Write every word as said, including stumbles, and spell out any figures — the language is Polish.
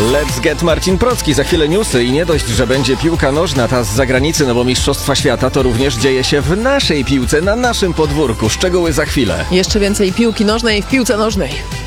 Let's get Marcin Procki. Za chwilę newsy i nie dość, że będzie piłka nożna, ta z zagranicy, no bo Mistrzostwa Świata, to również dzieje się w naszej piłce, na naszym podwórku. Szczegóły za chwilę. Jeszcze więcej piłki nożnej w piłce nożnej.